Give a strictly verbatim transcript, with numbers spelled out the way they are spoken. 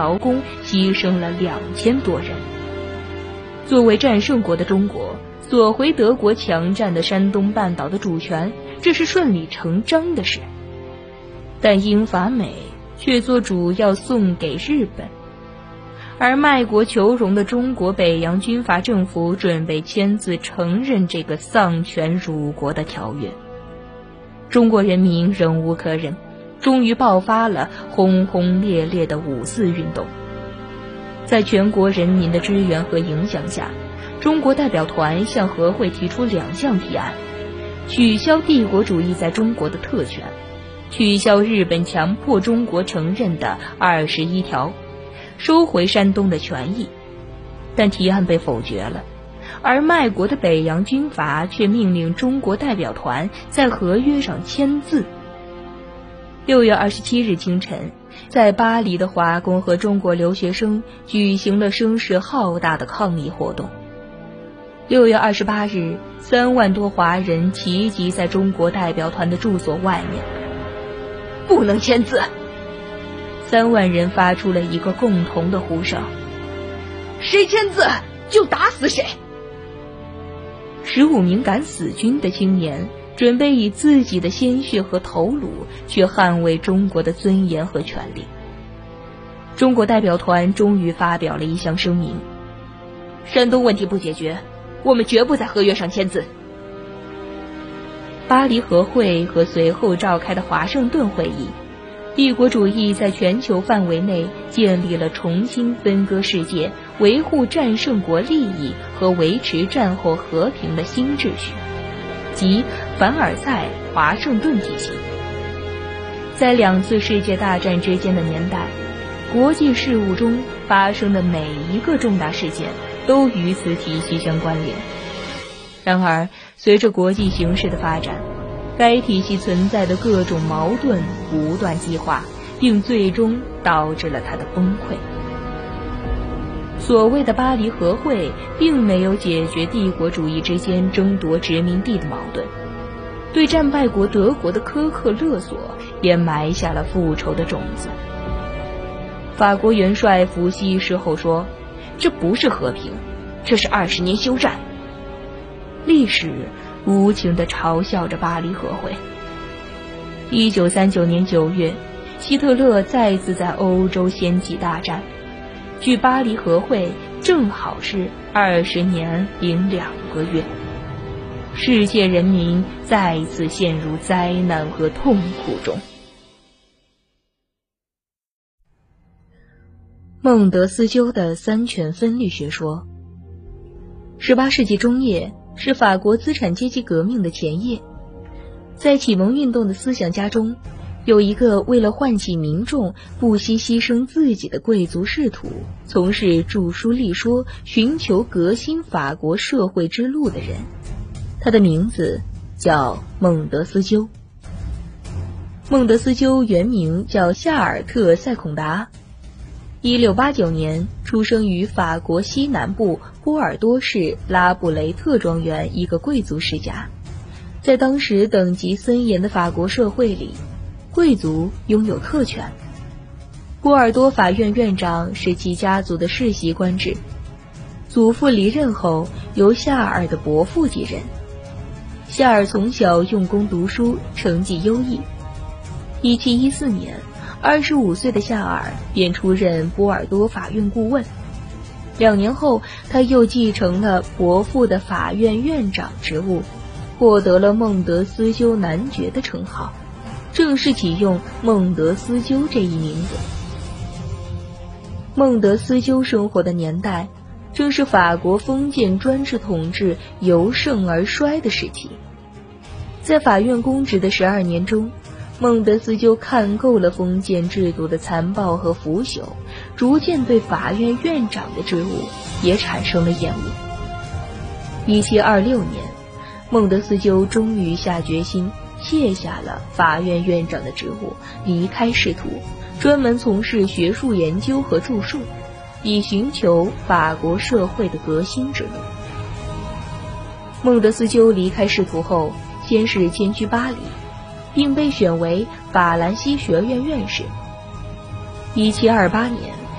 劳工牺牲了两千多人。作为战胜国的中国，索回德国强占的山东半岛的主权，这是顺理成章的事。但英法美却做主要送给日本，而卖国求荣的中国北洋军阀政府准备签字承认这个丧权辱国的条约。中国人民忍无可忍，终于爆发了轰轰烈烈的五四运动。在全国人民的支援和影响下，中国代表团向和会提出两项提案：取消帝国主义在中国的特权，取消日本强迫中国承认的二十一条，收回山东的权益。但提案被否决了，而卖国的北洋军阀却命令中国代表团在合约上签字。六月二十七日清晨，在巴黎的华工和中国留学生举行了声势浩大的抗议活动。六月二十八日，三万多华人齐集在中国代表团的住所外面。不能签字！三万人发出了一个共同的呼声：谁签字就打死谁！十五名敢死军的青年准备以自己的鲜血和头颅去捍卫中国的尊严和权利。中国代表团终于发表了一项声明：山东问题不解决，我们绝不在合约上签字。巴黎和会和随后召开的华盛顿会议，帝国主义在全球范围内建立了重新分割世界、维护战胜国利益和维持战后和平的新秩序，即凡尔赛华盛顿体系。在两次世界大战之间的年代，国际事务中发生的每一个重大事件都与此体系相关联。然而，随着国际形势的发展，该体系存在的各种矛盾不断激化，并最终导致了它的崩溃。所谓的巴黎和会并没有解决帝国主义之间争夺殖民地的矛盾，对战败国德国的苛刻勒索也埋下了复仇的种子。法国元帅伏羲事后说，这不是和平，这是二十年休战。历史无情地嘲笑着巴黎和会。一九三九年九月，希特勒再次在欧洲掀起大战，距巴黎和会正好是二十年零两个月。世界人民再次陷入灾难和痛苦中。孟德斯鸠的三权分立学说。十八世纪中叶是法国资产阶级革命的前夜，在启蒙运动的思想家中，有一个为了唤起民众不惜牺牲自己的贵族仕途，从事著书立说，寻求革新法国社会之路的人。他的名字叫孟德斯鸠。孟德斯鸠原名叫夏尔特·塞孔达，一六八九年出生于法国西南部波尔多市拉布雷特庄园一个贵族世家。在当时等级森严的法国社会里，贵族拥有特权。波尔多法院院长是其家族的世袭官制，祖父离任后由夏尔的伯父继任。夏尔从小用功读书，成绩优异。一七一四年，二十五岁的夏尔便出任波尔多法院顾问。两年后，他又继承了伯父的法院院长职务，获得了孟德斯鸠男爵的称号，正式启用孟德斯鸠这一名字。孟德斯鸠生活的年代，正是法国封建专制统治由盛而衰的时期。在法院公职的十二年中，孟德斯鸠看够了封建制度的残暴和腐朽，逐渐对法院院长的职务也产生了厌恶。一七二六年，孟德斯鸠终于下决心卸下了法院院长的职务，离开仕途，专门从事学术研究和著述，以寻求法国社会的革新之路。孟德斯鸠离开仕途后，先是迁居巴黎，并被选为法兰西学院院士。一七二八年，